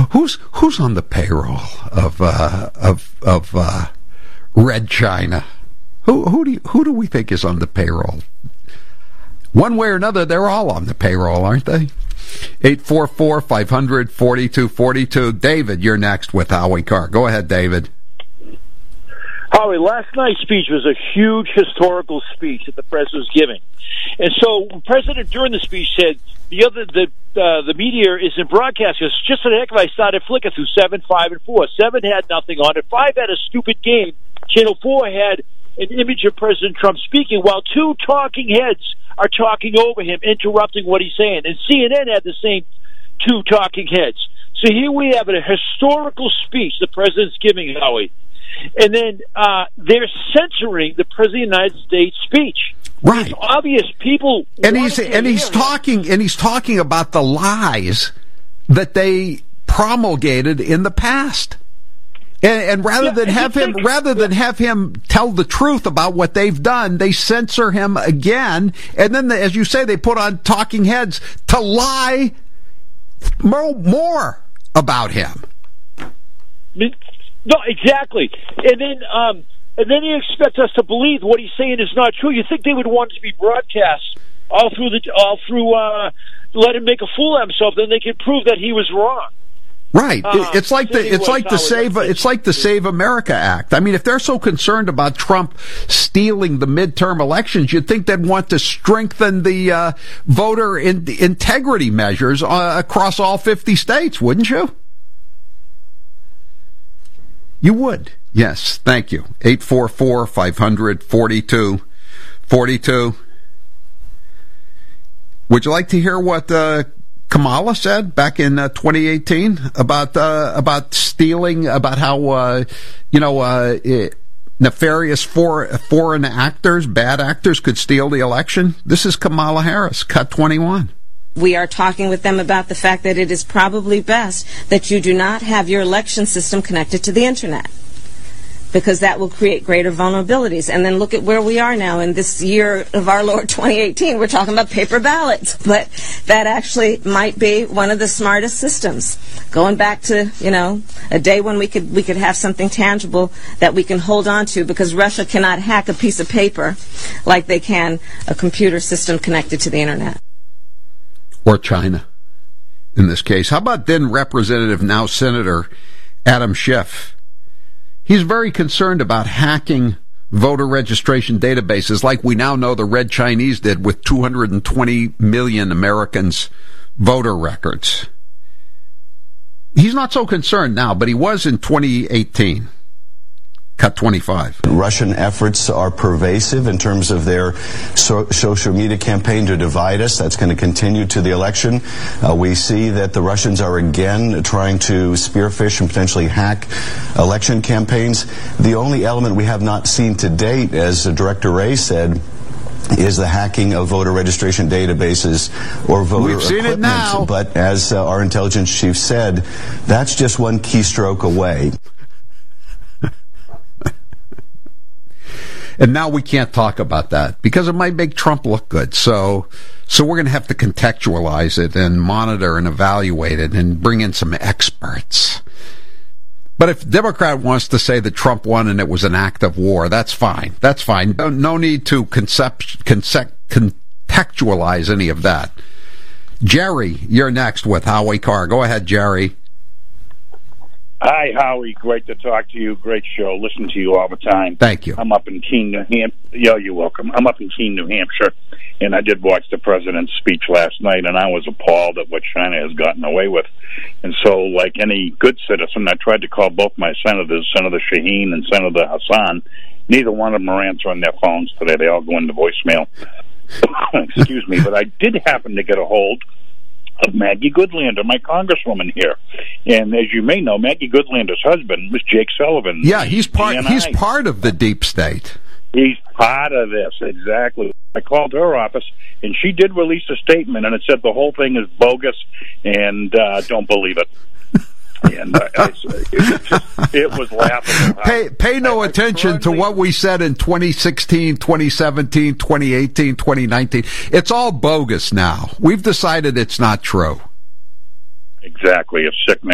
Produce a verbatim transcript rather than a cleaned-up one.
Who's who's on the payroll of uh, of of uh, Red China? Who who do you, who do we think is on the payroll? One way or another, they're all on the payroll, aren't they? eight four four, five hundred, forty-two forty-two. David, you're next with Howie Carr. Go ahead, David. Howie, last night's speech was a huge historical speech that the president was giving. And so the president, during the speech, said the other the uh, the media isn't broadcasting. It's just for the heck of it, I started flicking through seven, five, and four. Seven had nothing on it. Five had a stupid game. Channel four had an image of President Trump speaking, while two talking heads are talking over him, interrupting what he's saying. And C N N had the same two talking heads. So here we have a historical speech the president's giving, Howie. And then uh, they're censoring the President of the United States speech. Right. It's obvious people. And he's and he's talking and he's talking about the lies that they promulgated in the past. And, and rather yeah, than have him, think, rather than have him tell the truth about what they've done, they censor him again. And then, the, as you say, they put on talking heads to lie more, more about him. No, exactly. And then, um, and then he expects us to believe what he's saying is not true. You think they would want it to be broadcast all through the, all through, uh, let him make a fool of himself, then they can prove that he was wrong. Right. Uh, it's like the it's like the Save it's like the Save America Act. I mean, if they're so concerned about Trump stealing the midterm elections, you'd think they'd want to strengthen the uh, voter in, integrity measures uh, across all fifty states, wouldn't you? You would. Yes. Thank you. eight four four, five hundred, forty-two forty-two. Would you like to hear what uh, Kamala said back in uh, twenty eighteen about uh, about stealing, about how uh, you know uh, it, nefarious for, foreign actors, bad actors, could steal the election? This is Kamala Harris, cut twenty-one. We are talking with them about the fact that it is probably best that you do not have your election system connected to the internet, because that will create greater vulnerabilities. And then look at where we are now in this year of our Lord twenty eighteen. We're talking about paper ballots, but that actually might be one of the smartest systems. Going back to, you know, a day when we could we could have something tangible that we can hold on to, because Russia cannot hack a piece of paper like they can a computer system connected to the internet. Or China, in this case. How about then Representative, now Senator, Adam Schiff? He's very concerned about hacking voter registration databases like we now know the Red Chinese did with two hundred twenty million Americans' voter records. He's not so concerned now, but he was in twenty eighteen. Cut twenty-five. Russian efforts are pervasive in terms of their so- social media campaign to divide us. That's going to continue to the election. Uh, we see that the Russians are again trying to spearfish and potentially hack election campaigns. The only element we have not seen to date, as Director Wray said, is the hacking of voter registration databases or voter We've seen equipment. It now. But as uh, our intelligence chief said, that's just one keystroke away. And now we can't talk about that because it might make Trump look good. So, so we're going to have to contextualize it and monitor and evaluate it and bring in some experts. But if Democrat wants to say that Trump won and it was an act of war, that's fine. That's fine. No, no need to concept, concept, contextualize any of that. Jerry, you're next with Howie Carr. Go ahead, Jerry. Hi, Howie. Great to talk to you. Great show. Listen to you all the time. Thank you. I'm up in Keene, New Hampshire. Yeah, you're welcome. I'm up in Keene, New Hampshire, and I did watch the president's speech last night, and I was appalled at what China has gotten away with. And so, like any good citizen, I tried to call both my senators, Senator Shaheen and Senator Hassan. Neither one of them are answering their phones today. They all go into voicemail. Excuse me. But I did happen to get a hold of Maggie Goodlander, my congresswoman here. And as you may know, Maggie Goodlander's husband was Jake Sullivan. Yeah, he's part he's part of the deep state. He's part of this, exactly. I called her office, and she did release a statement, and it said the whole thing is bogus, and uh, don't believe it. And uh, it's, it's just, it was laughable. Pay, pay no I, attention I to what we said in twenty sixteen, twenty seventeen, twenty eighteen, twenty nineteen. It's all bogus now. We've decided it's not true. Exactly. It's sickening.